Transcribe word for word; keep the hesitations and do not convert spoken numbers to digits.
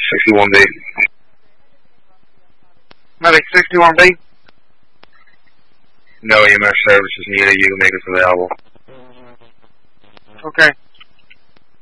sixty-one B. Medic sixty-one B. No E M S services needed. You can make us available. Okay.